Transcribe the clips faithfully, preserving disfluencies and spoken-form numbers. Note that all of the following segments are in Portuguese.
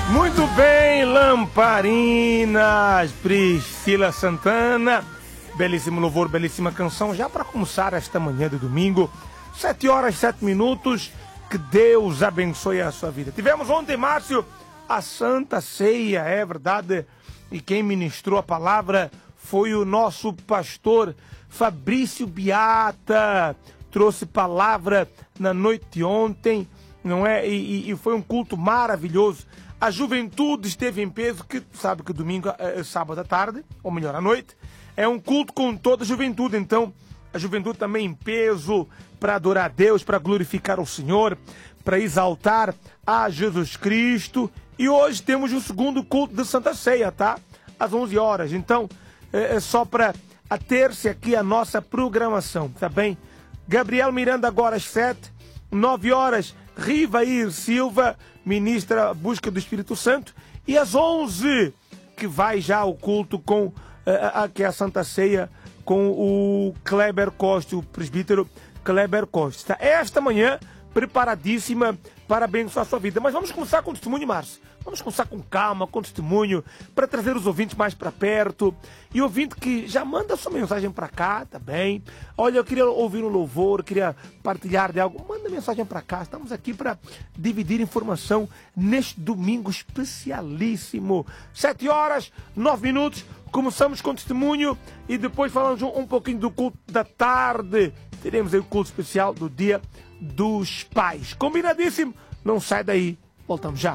Muito bem, Lamparinas, Priscila Santana, belíssimo louvor, belíssima canção, já para começar esta manhã de domingo, sete horas, sete minutos, que Deus abençoe a sua vida. Tivemos ontem, Márcio, a Santa Ceia, é verdade, e quem ministrou a palavra foi o nosso pastor Fabrício Beata, trouxe palavra na noite de ontem, não é? E, e foi um culto maravilhoso. A juventude esteve em peso, que sabe que domingo, é, sábado à tarde, ou melhor, à noite, é um culto com toda a juventude. Então, a juventude também em peso para adorar a Deus, para glorificar o Senhor, para exaltar a Jesus Cristo. E hoje temos o segundo culto de Santa Ceia, tá? Às onze horas. Então, é, é só para ater-se aqui a nossa programação, tá bem? Gabriel Miranda agora às sete, nove horas, Rivair Silva ministra a busca do Espírito Santo, e às onze que vai já o culto com uh, aqui a Santa Ceia com o Kleber Costa, o presbítero Kleber Costa. Esta manhã preparadíssima para abençoar a sua vida. Mas vamos começar com o testemunho, Márcio. Vamos começar com calma, com testemunho, para trazer os ouvintes mais para perto. E ouvinte que já manda sua mensagem para cá, tá bem? Olha, eu queria ouvir um louvor, queria partilhar de algo. Manda mensagem para cá. Estamos aqui para dividir informação neste domingo especialíssimo. Sete horas, nove minutos. Começamos com testemunho e depois falamos um, um pouquinho do culto da tarde. Teremos aí o culto especial do Dia dos Pais. Combinadíssimo? Não sai daí. Voltamos já.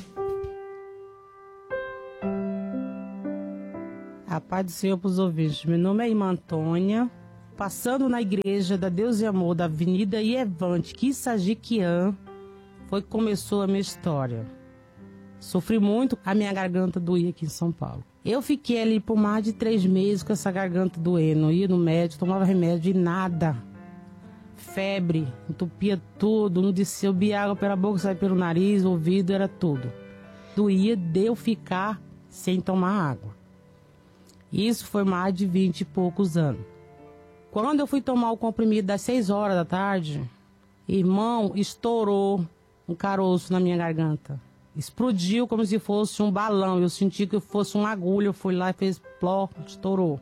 A paz do Senhor para os ouvintes. Meu nome é Irmã Antônia, passando na igreja da Deus e Amor da Avenida Ievante, Quissajiquian, foi que começou a minha história. Sofri muito, a minha garganta doía aqui em São Paulo. Eu fiquei ali por mais de três meses com essa garganta doendo, ia no médico, tomava remédio e nada. Febre, entupia tudo, não descia, eu bebia água pela boca, saía pelo nariz, ouvido, era tudo. Doía de eu ficar sem tomar água. Isso foi mais de vinte e poucos anos. Quando eu fui tomar o comprimido das seis horas da tarde, irmão, estourou um caroço na minha garganta. Explodiu como se fosse um balão. Eu senti que fosse uma agulha. Eu fui lá e fez pló, estourou.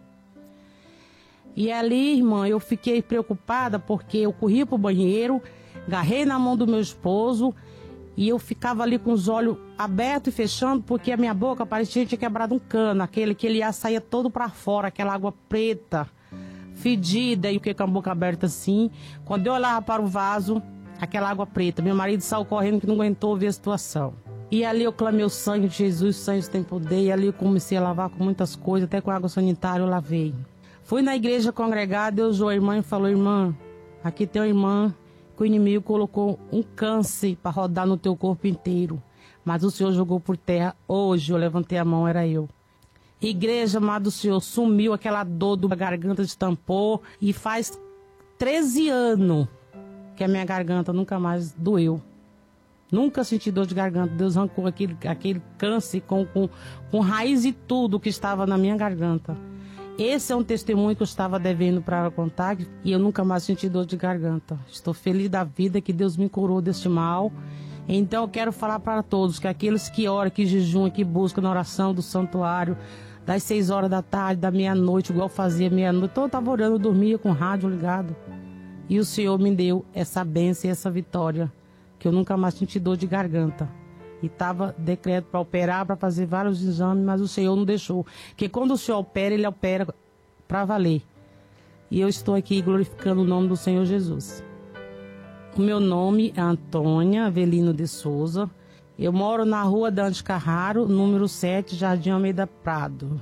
E ali, irmã, eu fiquei preocupada porque eu corri pro banheiro, agarrei na mão do meu esposo e eu ficava ali com os olhos abertos e fechando porque a minha boca parecia que tinha quebrado um cano, aquele que ele ia sair todo para fora, aquela água preta, fedida, e o que com a boca aberta assim. Quando eu olhava para o vaso, aquela água preta, meu marido saiu correndo que não aguentou ver a situação. E ali eu clamei o sangue de Jesus, o sangue tem poder, e ali eu comecei a lavar com muitas coisas, até com água sanitária eu lavei. Fui na igreja congregada, Deus usou a irmã e falou: irmã, aqui tem uma irmã que o inimigo colocou um câncer para rodar no teu corpo inteiro, mas o Senhor jogou por terra. Hoje eu levantei a mão, era eu. Igreja, amado Senhor, sumiu aquela dor da garganta, estampou, e faz treze anos que a minha garganta nunca mais doeu. Nunca senti dor de garganta. Deus arrancou aquele, aquele câncer com, com, com raiz e tudo que estava na minha garganta. Esse é um testemunho que eu estava devendo para contar, e eu nunca mais senti dor de garganta. Estou feliz da vida que Deus me curou deste mal. Então eu quero falar para todos que aqueles que oram, que jejuam, que buscam na oração do santuário, das seis horas da tarde, da meia-noite, igual fazia meia-noite, então eu estava orando, eu dormia com o rádio ligado. E o Senhor me deu essa bênção e essa vitória, que eu nunca mais senti dor de garganta. E estava decreto para operar, para fazer vários exames, mas o Senhor não deixou. Porque quando o Senhor opera, Ele opera para valer. E eu estou aqui glorificando o nome do Senhor Jesus. O meu nome é Antônia Avelino de Souza. Eu moro na rua Dante Carraro, número sete, Jardim Almeida Prado.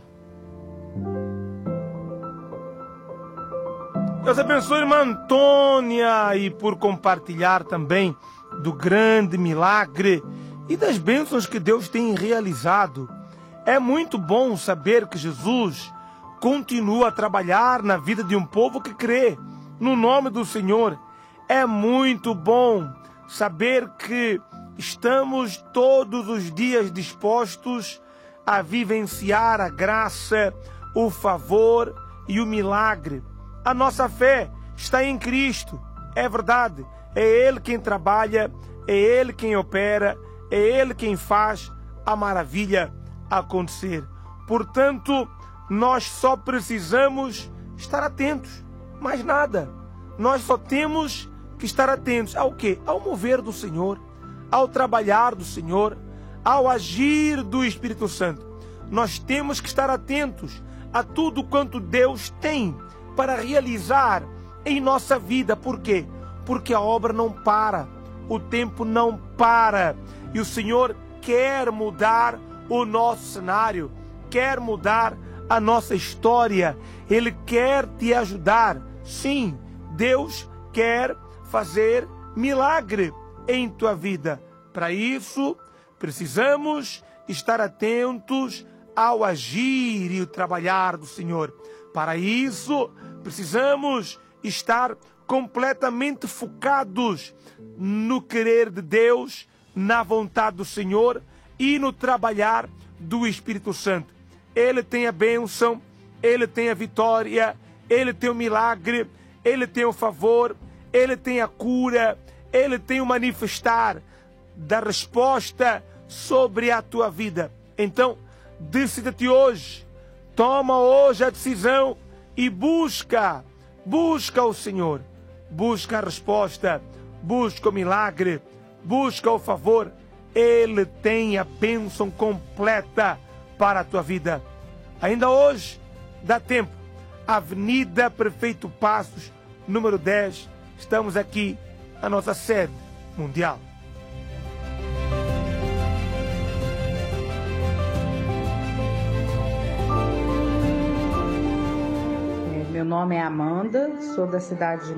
Deus abençoe, irmã Antônia, e por compartilhar também do grande milagre e das bênçãos que Deus tem realizado. É muito bom saber que Jesus continua a trabalhar na vida de um povo que crê no nome do Senhor. É muito bom saber que estamos todos os dias dispostos a vivenciar a graça, o favor e o milagre. A nossa fé está em Cristo, é verdade. É Ele quem trabalha, é Ele quem opera, é Ele quem faz a maravilha acontecer. Portanto, nós só precisamos estar atentos, mais nada. Nós só temos que estar atentos ao quê? Ao mover do Senhor, ao trabalhar do Senhor, ao agir do Espírito Santo. Nós temos que estar atentos a tudo quanto Deus tem para realizar em nossa vida. Por quê? Porque a obra não para, o tempo não para, e o Senhor quer mudar o nosso cenário, quer mudar a nossa história, Ele quer te ajudar. Sim, Deus quer fazer milagre em tua vida. Para isso, precisamos estar atentos ao agir e o trabalhar do Senhor. Para isso, precisamos estar completamente focados no querer de Deus, na vontade do Senhor e no trabalhar do Espírito Santo. Ele tem a bênção, Ele tem a vitória, Ele tem o milagre, Ele tem o favor, Ele tem a cura, Ele tem o manifestar da resposta sobre a tua vida. Então, decida-te hoje, toma hoje a decisão e busca, busca o Senhor, busca a resposta, busca o milagre, busca o favor. Ele tem a bênção completa para a tua vida. Ainda hoje, dá tempo. Avenida Prefeito Passos, número dez. Estamos aqui na nossa sede mundial. Meu nome é Amanda, sou da cidade de